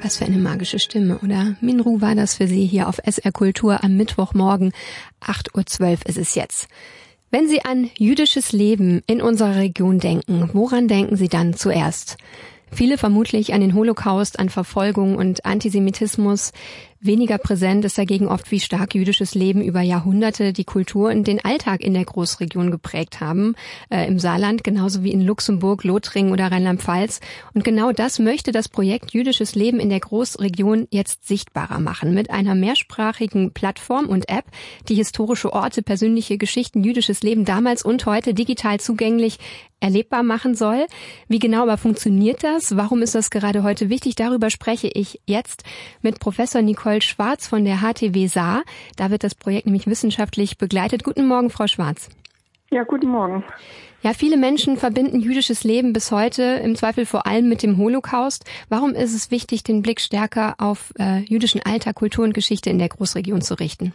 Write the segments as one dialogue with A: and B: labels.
A: Was für eine magische Stimme, oder? Minru war das für Sie hier auf SR Kultur am Mittwochmorgen. 8:12 Uhr ist es jetzt. Wenn Sie an jüdisches Leben in unserer Region denken, woran denken Sie dann zuerst? Viele vermutlich an den Holocaust, an Verfolgung und Antisemitismus. Weniger präsent ist dagegen oft, wie stark jüdisches Leben über Jahrhunderte die Kultur und den Alltag in der Großregion geprägt haben. Im Saarland, genauso wie in Luxemburg, Lothringen oder Rheinland-Pfalz. Und genau das möchte das Projekt Jüdisches Leben in der Großregion jetzt sichtbarer machen. Mit einer mehrsprachigen Plattform und App, die historische Orte, persönliche Geschichten, jüdisches Leben damals und heute digital zugänglich erlebbar machen soll. Wie genau aber funktioniert das? Warum ist das gerade heute wichtig? Darüber spreche ich jetzt mit Professor Nicole Schwarz von der HTW Saar. Da wird das Projekt nämlich wissenschaftlich begleitet. Guten Morgen, Frau Schwarz.
B: Ja, guten Morgen.
A: Ja, viele Menschen verbinden jüdisches Leben bis heute im Zweifel vor allem mit dem Holocaust. Warum ist es wichtig, den Blick stärker auf jüdischen Alltag, Kultur und Geschichte in der Großregion zu richten?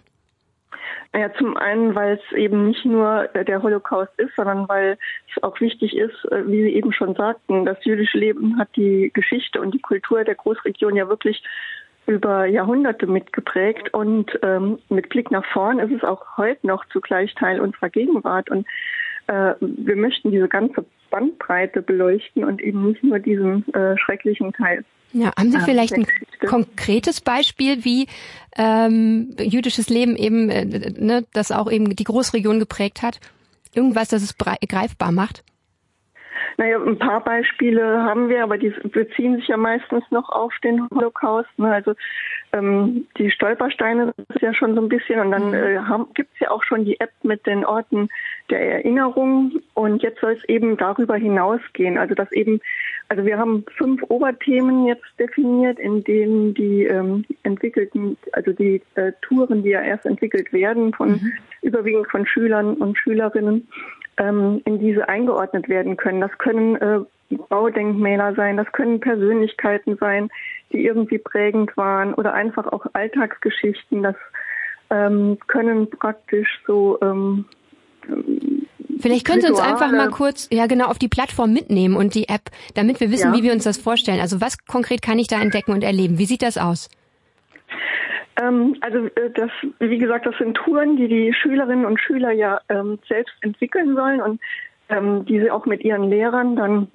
B: Ja, zum einen, weil es eben nicht nur der Holocaust ist, sondern weil es auch wichtig ist, wie Sie eben schon sagten, das jüdische Leben hat die Geschichte und die Kultur der Großregion ja wirklich über Jahrhunderte mitgeprägt und mit Blick nach vorn ist es auch heute noch zugleich Teil unserer Gegenwart und wir möchten diese ganze Bandbreite beleuchten und eben nicht nur diesen schrecklichen Teil.
A: Ja, haben Sie vielleicht ein konkretes Beispiel, wie jüdisches Leben eben, das auch eben die Großregion geprägt hat? Irgendwas, das es greifbar macht?
B: Naja, ein paar Beispiele haben wir, aber die beziehen sich ja meistens noch auf den Holocaust. Ne? Also die Stolpersteine ist ja schon so ein bisschen und dann gibt's ja auch schon die App mit den Orten der Erinnerung und jetzt soll es eben darüber hinausgehen. Also wir haben 5 Oberthemen jetzt definiert, in denen die die Touren, die ja erst entwickelt werden, überwiegend von Schülern und Schülerinnen, in diese eingeordnet werden können. Das können Baudenkmäler sein, das können Persönlichkeiten sein, die irgendwie prägend waren oder einfach auch Alltagsgeschichten. Das können praktisch so
A: vielleicht können Sie uns einfach mal kurz auf die Plattform mitnehmen und die App, damit wir wissen, wie wir uns das vorstellen. Also was konkret kann ich da entdecken und erleben? Wie sieht das aus? Wie gesagt, das sind Touren, die Schülerinnen und Schüler ja selbst entwickeln sollen und die sie auch mit ihren Lehrern dann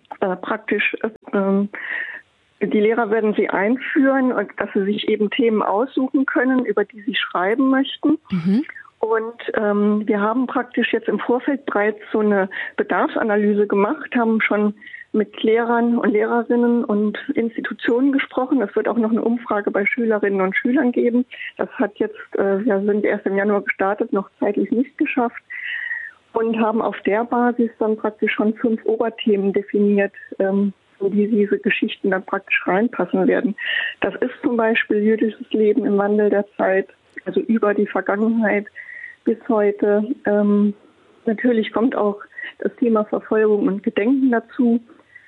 A: die Lehrer werden sie einführen und dass sie sich eben Themen aussuchen können, über die sie schreiben möchten. Mhm. Und wir haben praktisch jetzt im Vorfeld bereits so eine Bedarfsanalyse gemacht, haben schon mit Lehrern und Lehrerinnen und Institutionen gesprochen. Es wird auch noch eine Umfrage bei Schülerinnen und Schülern geben. Das hat jetzt, sind erst im Januar gestartet, noch zeitlich nicht geschafft und haben auf der Basis dann praktisch schon 5 Oberthemen definiert, in die diese Geschichten dann praktisch reinpassen werden. Das ist zum Beispiel jüdisches Leben im Wandel der Zeit, also über die Vergangenheit bis heute. Natürlich kommt auch das Thema Verfolgung und Gedenken dazu.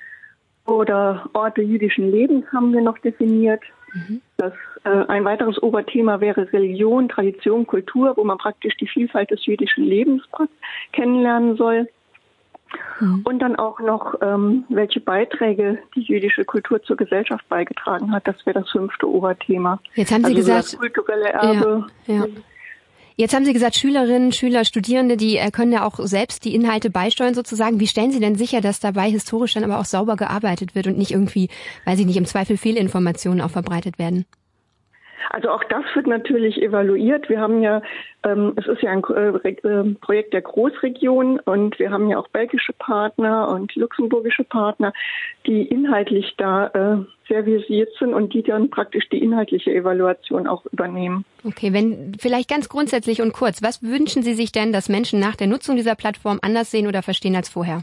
A: Oder Orte jüdischen Lebens haben wir noch definiert. Mhm. Ein weiteres Oberthema wäre Religion, Tradition, Kultur, wo man praktisch die Vielfalt des jüdischen Lebens kennenlernen soll. Mhm. Und dann auch noch, welche Beiträge die jüdische Kultur zur Gesellschaft beigetragen hat. Das wäre das 5. Oberthema. Jetzt haben Sie gesagt,
B: das kulturelle Erbe.
A: Ja. Jetzt haben Sie gesagt, Schülerinnen, Schüler, Studierende, die können ja auch selbst die Inhalte beisteuern sozusagen. Wie stellen Sie denn sicher, dass dabei historisch dann aber auch sauber gearbeitet wird und nicht irgendwie, weiß ich nicht, im Zweifel Fehlinformationen auch verbreitet werden?
B: Also auch das wird natürlich evaluiert. Wir haben ja, es ist ja ein Projekt der Großregion und wir haben ja auch belgische Partner und luxemburgische Partner, die inhaltlich da sehr versiert sind und die dann praktisch die inhaltliche Evaluation auch übernehmen.
A: Okay, vielleicht ganz grundsätzlich und kurz, was wünschen Sie sich denn, dass Menschen nach der Nutzung dieser Plattform anders sehen oder verstehen als vorher?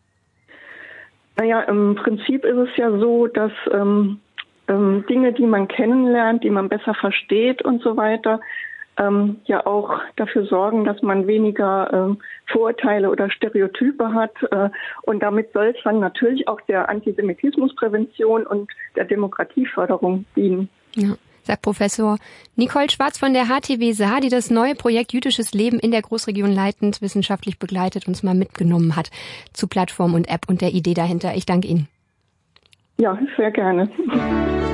B: Naja, im Prinzip ist es ja so, dass Dinge, die man kennenlernt, die man besser versteht und so weiter, ja auch dafür sorgen, dass man weniger Vorurteile oder Stereotype hat. Und damit soll es dann natürlich auch der Antisemitismusprävention und der Demokratieförderung dienen.
A: Ja, sagt Professor Nicole Schwarz von der HTW Saar, die das neue Projekt Jüdisches Leben in der Großregion leitend wissenschaftlich begleitet und uns mal mitgenommen hat zu Plattform und App und der Idee dahinter. Ich danke Ihnen.
B: Ja, sehr gerne.